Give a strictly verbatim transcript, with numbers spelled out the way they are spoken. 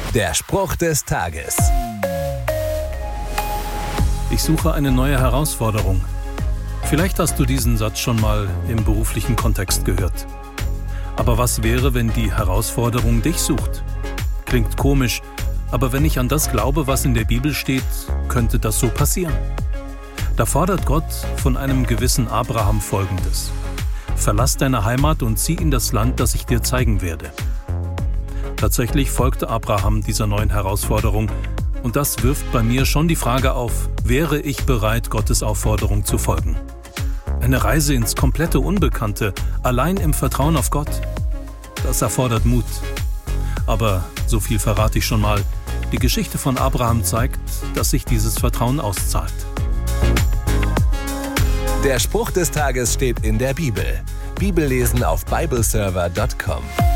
Der Spruch des Tages. Ich suche eine neue Herausforderung. Vielleicht hast du diesen Satz schon mal im beruflichen Kontext gehört. Aber was wäre, wenn die Herausforderung dich sucht? Klingt komisch, aber wenn ich an das glaube, was in der Bibel steht, könnte das so passieren. Da fordert Gott von einem gewissen Abraham Folgendes: Verlass deine Heimat und zieh in das Land, das ich dir zeigen werde. Tatsächlich folgte Abraham dieser neuen Herausforderung, und das wirft bei mir schon die Frage auf: Wäre ich bereit, Gottes Aufforderung zu folgen? Eine Reise ins komplette Unbekannte, allein im Vertrauen auf Gott. Das erfordert Mut. Aber so viel verrate ich schon mal: Die Geschichte von Abraham zeigt, dass sich dieses Vertrauen auszahlt. Der Spruch des Tages steht in der Bibel. Bibellesen auf bibleserver punkt com.